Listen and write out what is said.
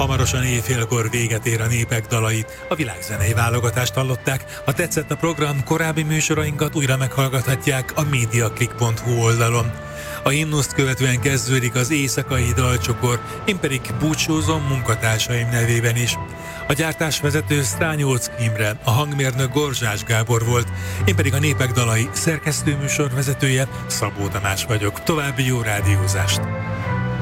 Hamarosan éjfélkor véget ér a Népek dalai. A világzenei válogatást hallották. Ha tetszett a program, korábbi műsorainkat újra meghallgathatják a mediaclick.hu oldalon. A himnuszt követően kezdődik az éjszakai dalcsokor, én pedig búcsúzom munkatársaim nevében is. A gyártásvezető Strányolczky Imre, a hangmérnök Gorzsás Gábor volt, én pedig a Népek dalai szerkesztőműsorvezetője Szabó Tamás vagyok. További jó rádiózást!